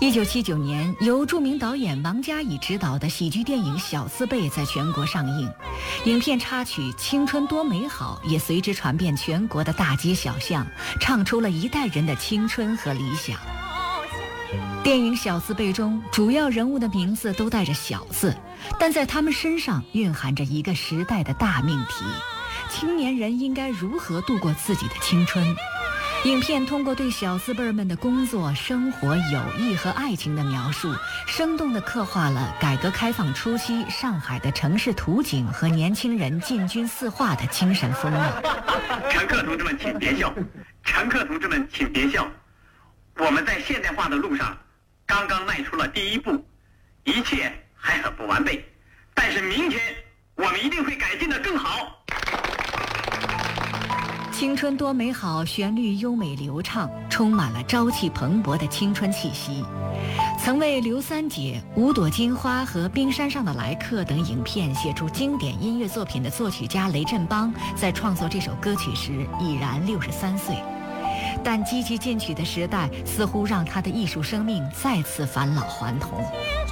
1979年，由著名导演王家乙执导的喜剧电影《小四辈》在全国上映，影片插曲《青春多美好》也随之传遍全国的大街小巷，唱出了一代人的青春和理想。电影《小四辈》中，主要人物的名字都带着“小”字，但在他们身上蕴含着一个时代的大命题：青年人应该如何度过自己的青春。影片通过对小四辈们的工作、生活、友谊和爱情的描述，生动地刻画了改革开放初期上海的城市图景和年轻人进军四化的精神风貌。 乘客同志们，请别笑！乘客同志们，请别笑！我们在现代化的路上刚刚迈出了第一步，一切还很不完备，但是明天我们一定会改进得更好。 青春多美好，旋律优美流畅，充满了朝气蓬勃的青春气息。曾为《刘三姐》《五朵金花》和《冰山上的来客》等影片写出经典音乐作品的作曲家雷振邦，在创作这首歌曲时已然63岁，但积极进取的时代似乎让他的艺术生命再次返老还童。